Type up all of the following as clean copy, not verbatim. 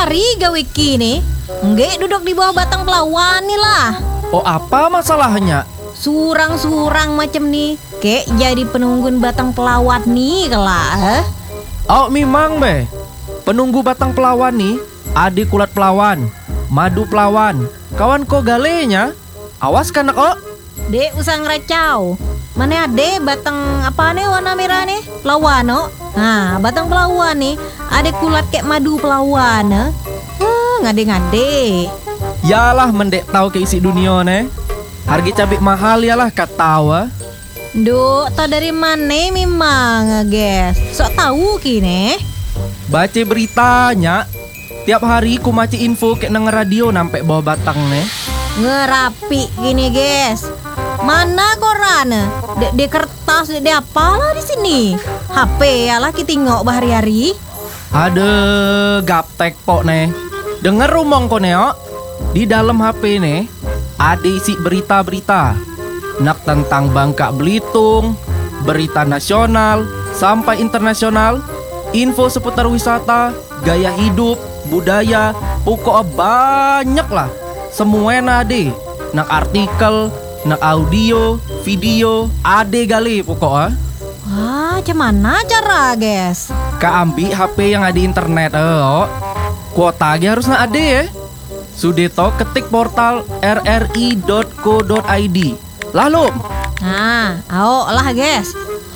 hari gawe kini. Nggak duduk di bawah batang pelawan nih lah. Oh, apa masalahnya? Surang-surang macam nih. Kayak jadi penunggun batang pelawat nih kelah. Oh, memang be. Penunggu batang pelawan nih, adik kulat pelawan, madu pelawan, kawan ko galenya. Awas kan kok. Dek usah ngeracau. Mana ade batang apa nih warna merah nih? Pelawan no. Nah, batang pelawan nih, ada kulat kayak madu pelawan. Ngade-ngade. Yalah mendek tahu ke isi dunia nih. Harga cabai mahal yalah kat tahu. Duh, tau dari mana memang, guys? Sok tahu kini. Baca beritanya. Tiap hari ku maci info kayak nang radio nampak bawah batang nih. Ngerapi gini, guys. Mana koran? Di kertas, di apalah di sini? HP ya lah kita tengok bahari-hari. Ada gaptek pok nih. Denger rumong ko neo. Di dalam HP nih ada isi berita-berita. Nak tentang Bangka Belitung, berita nasional sampai internasional, info seputar wisata, gaya hidup, budaya, pokok banyak lah. Semuanya ada. Nak artikel, nak audio, video, ade gali pokoknya. Wah, cuman cara, guys? Ka ambil HP yang ada internet, kuota lagi harus nak ada ya. Sudeto ketik portal rri.co.id. Lalu, Nah, ao lah, guys.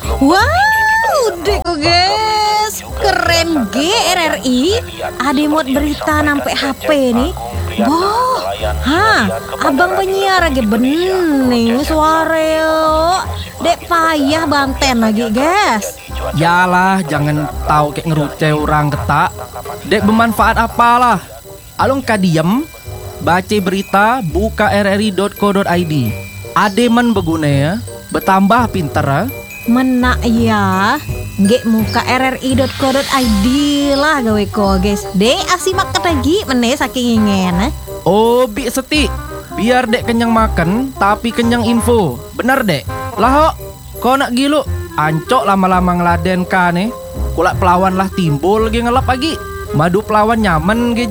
Wow, dek guys, keren RRI. Ada muat berita nampak HP nih. Boh, abang penyiar lagi bening suara yo. Dek payah Banten lagi, guys. yalah jangan tahu kayak ngeruceh orang ketak. Dek bermanfaat apalah. Alung kadiem, baca berita, buka rri.co.id. Ademan beguna ya, bertambah pinter ya. Menak ya. Nggak muka rri.co.id lah gawe ko, guys. Dek asimak lagi meneh saking ingin. Oh, bi seti. Biar dek kenyang makan, tapi kenyang info. Benar dek. Lah kau nak gilu, ancok lama-lama ngeladen ka nih. Kulat pelawan lah timbul lagi ngelap lagi. Madu pelawan nyaman gitu.